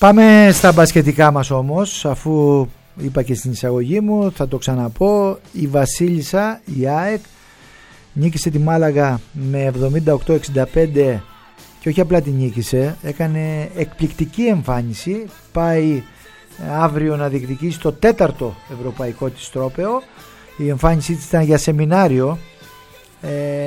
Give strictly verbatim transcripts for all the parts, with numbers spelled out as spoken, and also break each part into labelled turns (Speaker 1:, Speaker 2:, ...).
Speaker 1: Πάμε στα μπασκετικά μας όμως, αφού είπα και στην εισαγωγή μου, θα το ξαναπώ. Η Βασίλισσα, η ΑΕΚ, νίκησε τη Μάλαγα με εβδομήντα οκτώ εξήντα πέντε και όχι απλά τη νίκησε, έκανε εκπληκτική εμφάνιση. Πάει αύριο να διεκδικήσει το τέταρτο ευρωπαϊκό της τρόπαιο. Η εμφάνισή της ήταν για σεμινάριο. Ε,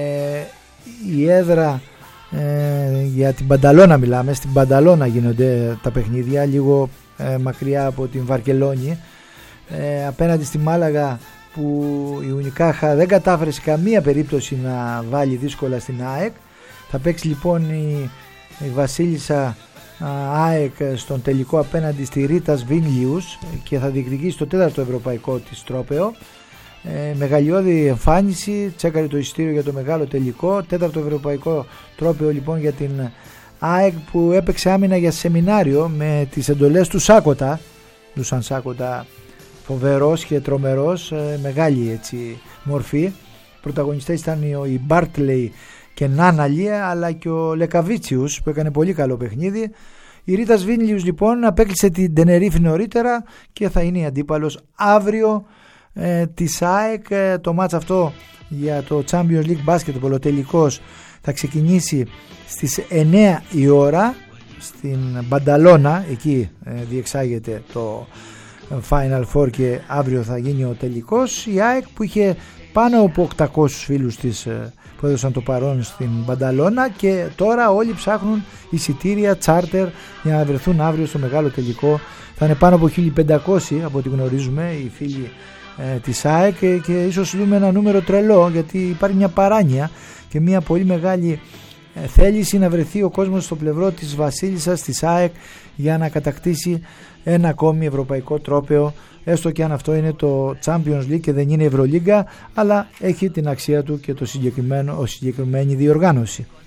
Speaker 1: η έδρα ε, για την Μπανταλώνα μιλάμε, στην Μπανταλώνα γίνονται τα παιχνίδια, λίγο ε, μακριά από την Βαρκελόνη, ε, απέναντι στη Μάλαγα που η Ουνικάχα δεν κατάφερε σε καμία περίπτωση να βάλει δύσκολα στην ΑΕΚ. Θα παίξει λοιπόν η, η Βασίλισσα ΑΕΚ στον τελικό απέναντι στη Ρίτας Βίνλιους και θα διεκδικήσει το τέταρτο ευρωπαϊκό της τρόπαιο. Ε, μεγαλειώδη εμφάνιση, τσέκαρε το εισιτήριο για το μεγάλο τελικό. Τέταρτο ευρωπαϊκό τρόπαιο λοιπόν για την ΑΕΚ, που έπαιξε άμυνα για σεμινάριο με τις εντολές του Σάκοτα, του Σαν Σάκοτα, φοβερός και τρομερός, ε, μεγάλη έτσι μορφή. Πρωταγωνιστές ήταν η Μπάρτλεϊ και Νάναλι, αλλά και ο Λεκαβίτσιους που έκανε πολύ καλό παιχνίδι. Η Ρίτας Βίνλιους λοιπόν απέκλεισε την Τενερίφη νωρίτερα και θα είναι η αντίπαλος αύριο ε, της ΑΕΚ. Ε, το μάτς αυτό για το Champions League Basketball, ο τελικός, θα ξεκινήσει στις εννέα η ώρα στην Μπανταλώνα. Εκεί ε, διεξάγεται το Final Four και αύριο θα γίνει ο τελικός. Η ΑΕΚ που είχε πάνω από οκτακόσιους φίλους της ε, που έδωσαν το παρόν στην Μπανταλώνα, και τώρα όλοι ψάχνουν εισιτήρια, τσάρτερ για να βρεθούν αύριο στο μεγάλο τελικό. Θα είναι πάνω από χίλια πεντακόσιοι από ό,τι γνωρίζουμε οι φίλοι ε, της ΑΕΚ, και, και ίσως δούμε ένα νούμερο τρελό, γιατί υπάρχει μια παράνοια και μια πολύ μεγάλη ε, θέληση να βρεθεί ο κόσμος στο πλευρό της Βασίλισσας, της ΑΕΚ, για να κατακτήσει ένα ακόμη ευρωπαϊκό τρόπαιο, έστω και αν αυτό είναι το Champions League και δεν είναι Ευρωλίγκα, αλλά έχει την αξία του και το συγκεκριμένο, ο συγκεκριμένη διοργάνωση.